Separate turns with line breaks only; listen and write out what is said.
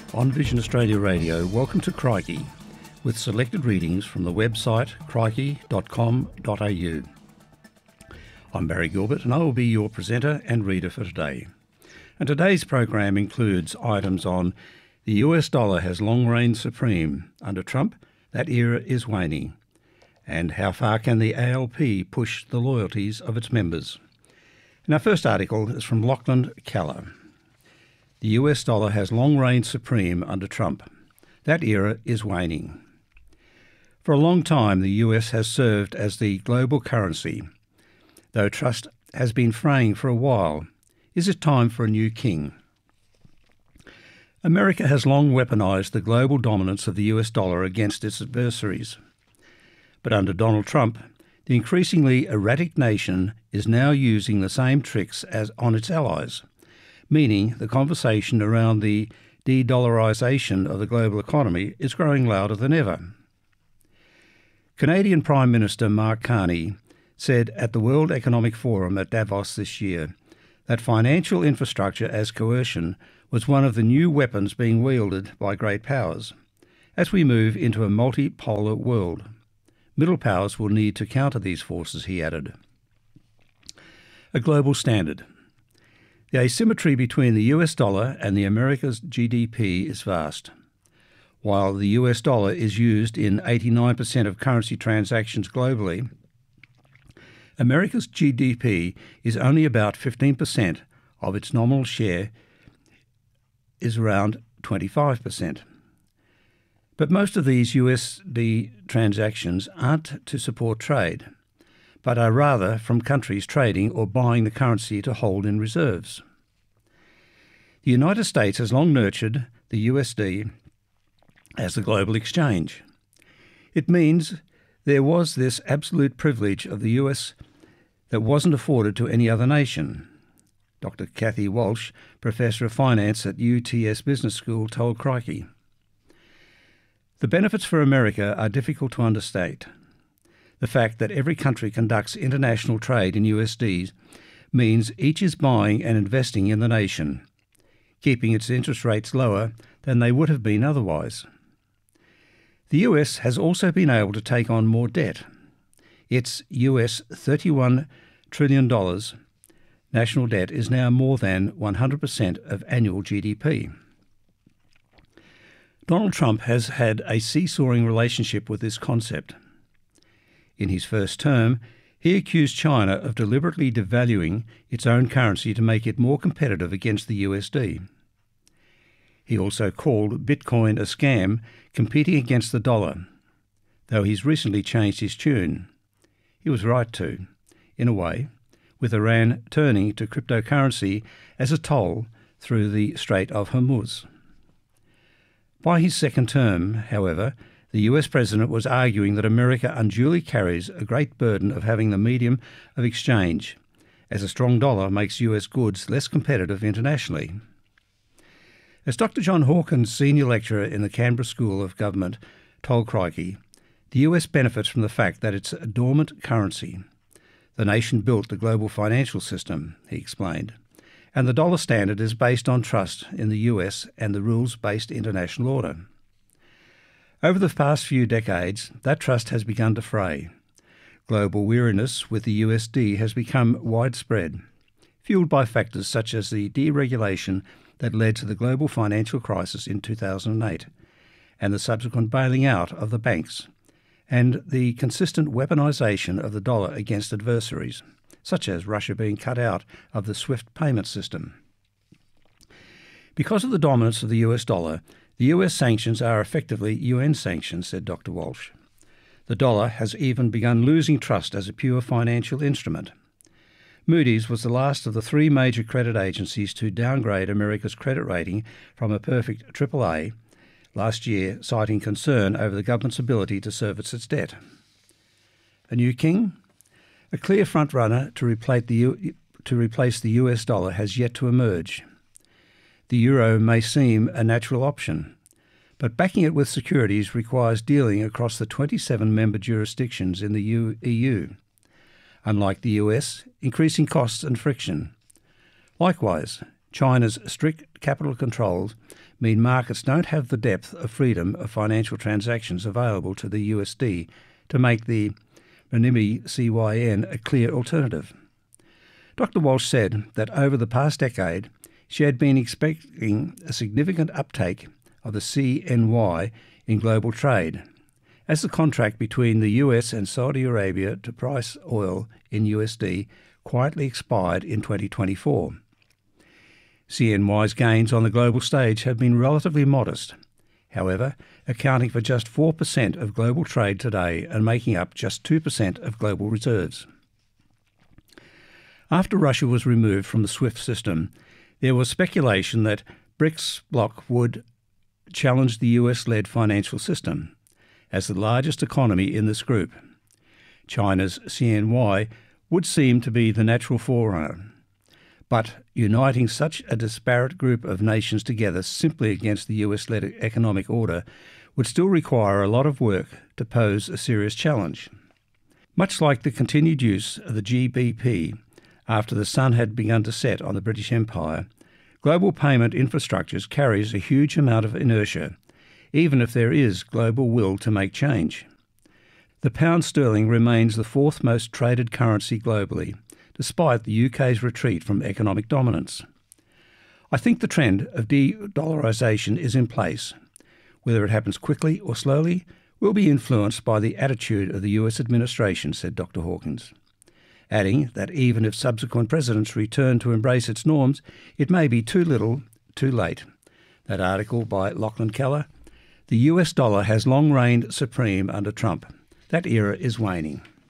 On Vision Australia Radio, welcome to Crikey, with selected readings from the website crikey.com.au. I'm Barry Gilbert and I will be your presenter and reader for today. And today's program includes items on the US dollar has long reigned supreme. Under Trump, that era is waning. And how far can the ALP push the loyalties of its members? And our first article is from Lachlan Keller. The US dollar has long reigned supreme under Trump. That era is waning. For a long time, the US has served as the global currency. Though trust has been fraying for a while, is it time for a new king? America has long weaponized the global dominance of the US dollar against its adversaries. But under Donald Trump, the increasingly erratic nation is now using the same tricks as on its allies, meaning the conversation around the de-dollarization of the global economy is growing louder than ever. Canadian Prime Minister Mark Carney said at the World Economic Forum at Davos this year that financial infrastructure as coercion was one of the new weapons being wielded by great powers. As we move into a multipolar world, middle powers will need to counter these forces, he added. A global standard. The asymmetry between the US dollar and the America's GDP is vast. While the US dollar is used in 89% of currency transactions globally, America's GDP is only about 15% of its nominal share is around 25%. But most of these USD transactions aren't to support trade, but are rather from countries trading or buying the currency to hold in reserves. The United States has long nurtured the USD as the global exchange. It means there was this absolute privilege of the US that wasn't afforded to any other nation. Dr. Kathy Walsh, Professor of Finance at UTS Business School, told Crikey. The benefits for America are difficult to understate. The fact that every country conducts international trade in USDs means each is buying and investing in the nation, keeping its interest rates lower than they would have been otherwise. The US has also been able to take on more debt. Its US $31 trillion national debt is now more than 100% of annual GDP. Donald Trump has had a seesawing relationship with this concept. In his first term, he accused China of deliberately devaluing its own currency to make it more competitive against the USD. He also called Bitcoin a scam, competing against the dollar, though he's recently changed his tune. He was right to, in a way, with Iran turning to cryptocurrency as a toll through the Strait of Hormuz. By his second term, however, the US president was arguing that America unduly carries a great burden of having the medium of exchange, as a strong dollar makes US goods less competitive internationally. As Dr. John Hawkins, senior lecturer in the Canberra School of Government, told Crikey, the US benefits from the fact that it's a dormant currency. The nation built the global financial system, he explained, and the dollar standard is based on trust in the US and the rules-based international order. Over the past few decades, that trust has begun to fray. Global weariness with the USD has become widespread, fueled by factors such as the deregulation that led to the global financial crisis in 2008 and the subsequent bailing out of the banks, and the consistent weaponization of the dollar against adversaries, such as Russia being cut out of the SWIFT payment system. Because of the dominance of the US dollar, the US sanctions are effectively UN sanctions, said Dr. Walsh. The dollar has even begun losing trust as a pure financial instrument. Moody's was the last of the three major credit agencies to downgrade America's credit rating from a perfect AAA last year, citing concern over the government's ability to service its debt. A new king? A clear front-runner to replace the US dollar has yet to emerge. The euro may seem a natural option, but backing it with securities requires dealing across the 27 member jurisdictions in the EU. Unlike the US, increasing costs and friction. Likewise, China's strict capital controls mean markets don't have the depth of freedom of financial transactions available to the USD to make the renminbi CYN a clear alternative. Dr. Walsh said that over the past decade, she had been expecting a significant uptake of the CNY in global trade, as the contract between the US and Saudi Arabia to price oil in USD quietly expired in 2024. CNY's gains on the global stage have been relatively modest, however, accounting for just 4% of global trade today and making up just 2% of global reserves. After Russia was removed from the SWIFT system, there was speculation that BRICS bloc would challenge the US-led financial system as the largest economy in this group. China's CNY would seem to be the natural forerunner. But uniting such a disparate group of nations together simply against the US-led economic order would still require a lot of work to pose a serious challenge. Much like the continued use of the GBP after the sun had begun to set on the British Empire, global payment infrastructures carries a huge amount of inertia, even if there is global will to make change. The pound sterling remains the fourth most traded currency globally, despite the UK's retreat from economic dominance. I think the trend of de-dollarisation is in place. Whether it happens quickly or slowly will be influenced by the attitude of the US administration, said Dr. Hawkins, adding that even if subsequent presidents return to embrace its norms, it may be too little, too late. That article by Lachlan Keller. The US dollar has long reigned supreme under Trump. That era is waning.